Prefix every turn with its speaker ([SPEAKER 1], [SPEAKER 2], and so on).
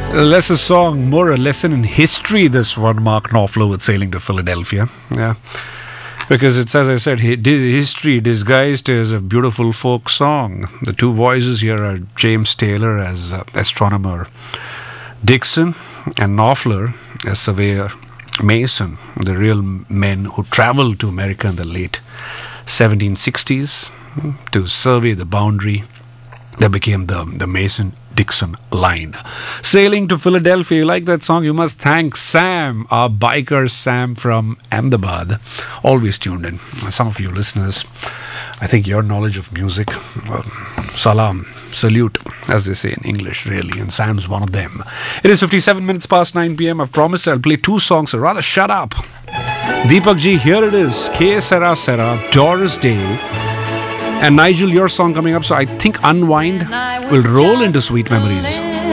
[SPEAKER 1] Less a song, more a lesson in history, this one, Mark Knopfler with Sailing to Philadelphia. Yeah. Because it's, as I said, history disguised as a beautiful folk song. The two voices here are James Taylor as astronomer Dixon and Knopfler as surveyor Mason, the real men who traveled to America in the late 1760s to survey the boundary that became the Mason-Dixon line. Sailing to Philadelphia, you like that song? You must thank Sam, our biker Sam from Ahmedabad. Always tuned in. Some of you listeners, I think your knowledge of music, salam, salute, as they say in English, really, and Sam's one of them. It is 57 minutes past 9 p.m. I've promised I'll play two songs, so rather shut up. Deepak ji, here it is. K. Sera Sera, Doris Day. And Nigel, your song coming up, so I think Unwind will roll into Sweet Memories.